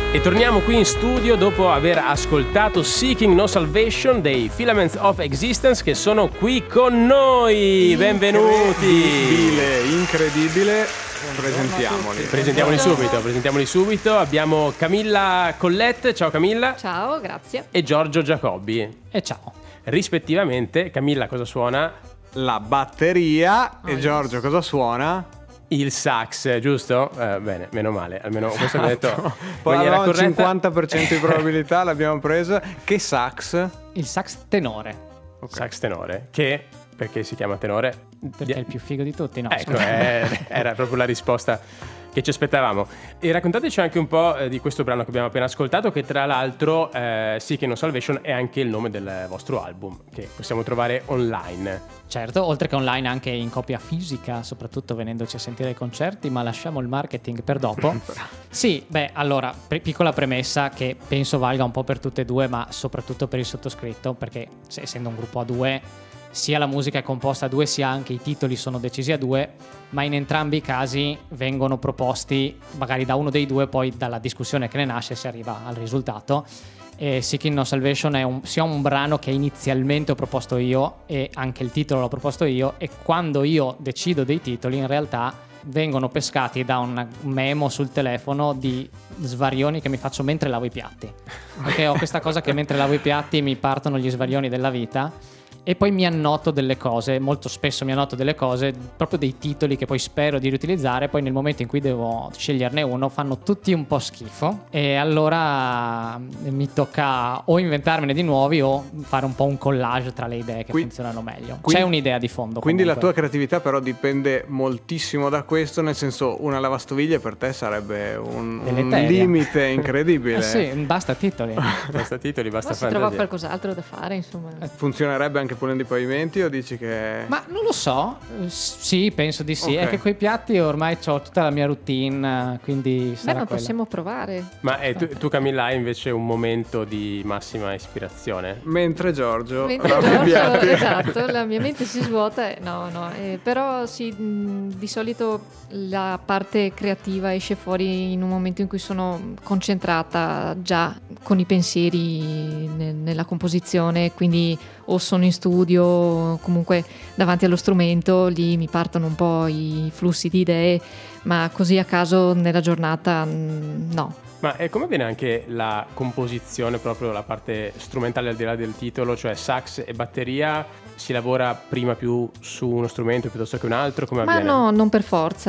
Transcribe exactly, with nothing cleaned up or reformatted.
E torniamo qui in studio dopo aver ascoltato Seeking No Salvation dei Filaments of Existence, che sono qui con noi. Benvenuti. Incredibile, incredibile. Presentiamoli. Presentiamoli subito, presentiamoli subito. Abbiamo Camilla Collette, ciao Camilla. Ciao, grazie. E Giorgio Giacobbi. E ciao. Rispettivamente, Camilla cosa suona? La batteria. Oh, e Giorgio yes. cosa suona? Il sax, giusto? Eh, bene, meno male, almeno questo abbiamo detto. Poi in maniera avevamo il corretta. cinquanta per cento di probabilità, l'abbiamo presa. Che sax? Il sax tenore, Okay. Sax tenore, che perché si chiama tenore? perché è il più figo di tutti, no? Ecco, scusa. eh, era proprio la risposta che ci aspettavamo. E raccontateci anche un po' eh, di questo brano che abbiamo appena ascoltato, che tra l'altro eh, Seeking No Salvation è anche il nome del vostro album, che possiamo trovare online. Certo, oltre che online anche in copia fisica, soprattutto venendoci a sentire ai concerti, ma lasciamo il marketing per dopo. Sì, beh, allora, pre- piccola premessa che penso valga un po' per tutte e due, ma soprattutto per il sottoscritto, perché se, essendo un gruppo a due, sia la musica è composta a due, sia anche i titoli sono decisi a due, ma in entrambi i casi vengono proposti magari da uno dei due, poi dalla discussione che ne nasce si arriva al risultato. E Seeking No Salvation è un, sia un brano che inizialmente ho proposto io e anche il titolo l'ho proposto io, e quando io decido dei titoli in realtà vengono pescati da un memo sul telefono di svarioni che mi faccio mentre lavo i piatti, perché ho questa cosa che mentre lavo i piatti mi partono gli svarioni della vita. E poi mi annoto delle cose, molto spesso mi annoto delle cose, proprio dei titoli che poi spero di riutilizzare, poi nel momento in cui devo sceglierne uno fanno tutti un po' schifo, e allora mi tocca o inventarmene di nuovi o fare un po' un collage tra le idee che Qui- funzionano meglio. quindi- C'è un'idea di fondo. Quindi la comunque. tua creatività però dipende moltissimo da questo, nel senso una lavastoviglie per te sarebbe un, un Deleteria. limite incredibile. Eh sì, basta titoli. Basta titoli, basta Ma si trova fantasia. qualcos'altro da fare, insomma. Funzionerebbe anche pulendo i pavimenti o dici che... Ma non lo so, eh, sì, penso di sì. Ok. È che coi piatti ormai ho tutta la mia routine, eh, quindi Beh, sarà ma quella. possiamo provare. Ma eh, tu, tu Camilla hai invece un momento di massima ispirazione? Mentre Giorgio... Mentre lava i Giorgio, piatti. esatto, la mia mente si svuota. e- No, no, eh, però sì, mh, di solito la parte creativa esce fuori in un momento in cui sono concentrata già con i pensieri ne- nella composizione, quindi o sono in studio o comunque davanti allo strumento, lì mi partono un po' i flussi di idee, ma così a caso nella giornata mh, no. Ma e come viene anche la composizione, proprio la parte strumentale al di là del titolo, cioè sax e batteria? Si lavora prima più su uno strumento piuttosto che un altro? Come Ma avviene? no, non per forza.